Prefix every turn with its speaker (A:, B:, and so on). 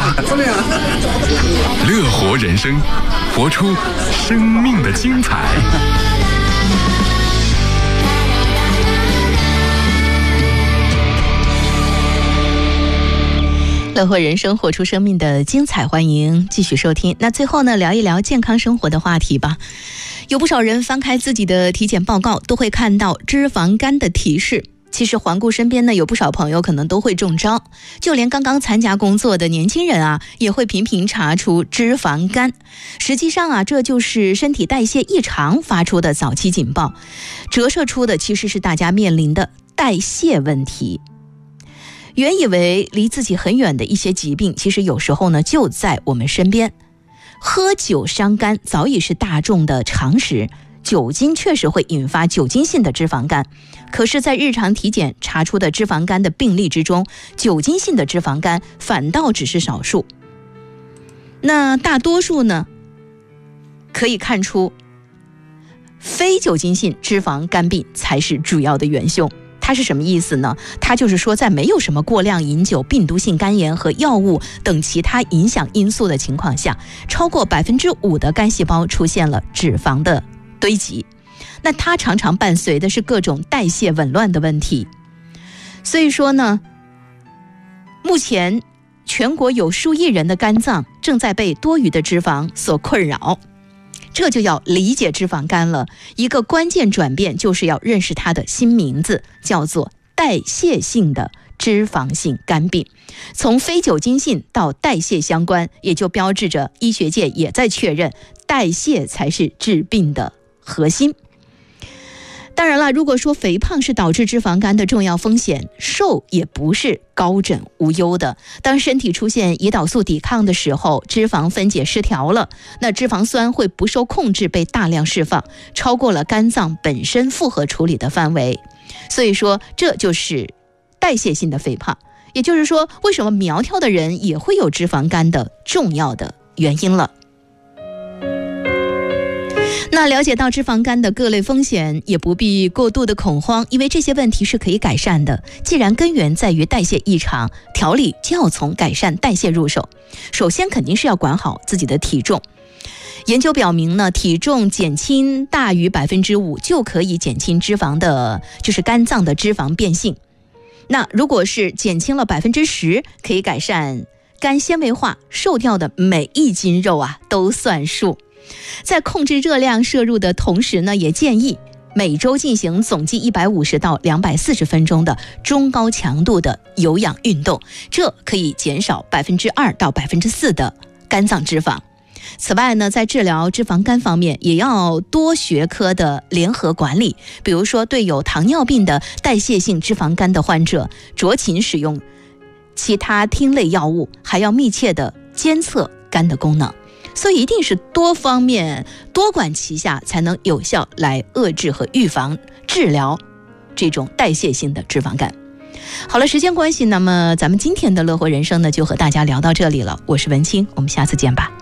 A: 乐活人生，活出生命的精彩。
B: 乐活人生，活出生命的精彩，欢迎继续收听。那最后呢，聊一聊健康生活的话题吧。有不少人翻开自己的体检报告，都会看到脂肪肝的提示。其实环顾身边呢，有不少朋友可能都会中招，就连刚刚参加工作的年轻人啊，也会频频查出脂肪肝。实际上啊，这就是身体代谢异常发出的早期警报，折射出的其实是大家面临的代谢问题。原以为离自己很远的一些疾病，其实有时候呢就在我们身边。喝酒伤肝早已是大众的常识，酒精确实会引发酒精性的脂肪肝，可是在日常体检查出的脂肪肝的病例之中，酒精性的脂肪肝反倒只是少数。那大多数呢，可以看出非酒精性脂肪肝病才是主要的元凶。它是什么意思呢？它就是说，在没有什么过量饮酒、病毒性肝炎和药物等其他影响因素的情况下，超过5%的肝细胞出现了脂肪的堆积。那它常常伴随的是各种代谢紊乱的问题。所以说呢，目前全国有数亿人的肝脏正在被多余的脂肪所困扰。这就要理解脂肪肝了，一个关键转变就是要认识它的新名字，叫做代谢性的脂肪性肝病。从非酒精性到代谢相关，也就标志着医学界也在确认代谢才是治病的核心。当然了，如果说肥胖是导致脂肪肝的重要风险，瘦也不是高枕无忧的。当身体出现胰岛素抵抗的时候，脂肪分解失调了，那脂肪酸会不受控制被大量释放，超过了肝脏本身负荷处理的范围。所以说，这就是代谢性的肥胖，也就是说，为什么苗条的人也会有脂肪肝的重要的原因了。那了解到脂肪肝的各类风险，也不必过度的恐慌，因为这些问题是可以改善的。既然根源在于代谢异常，调理就要从改善代谢入手。首先肯定是要管好自己的体重。研究表明呢，体重减轻大于5%就可以减轻脂肪的，就是肝脏的脂肪变性。那如果是减轻了10%，可以改善肝纤维化，瘦掉的每一斤肉啊都算数。在控制热量摄入的同时呢，也建议每周进行总计150到240分钟的中高强度的有氧运动，这可以减少2%到4%的肝脏脂肪。此外呢，在治疗脂肪肝方面，也要多学科的联合管理，比如说对有糖尿病的代谢性脂肪肝的患者，酌情使用其他烃类药物，还要密切的监测肝的功能。所以一定是多方面多管齐下，才能有效来遏制和预防治疗这种代谢性的脂肪肝。好了，时间关系，那么咱们今天的乐活人生呢，就和大家聊到这里了。我是文清，我们下次见吧。